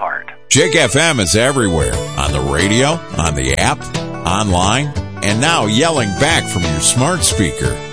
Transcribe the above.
heart. Jig FM is everywhere, on the radio, on the app, online, and now yelling back from your smart speaker.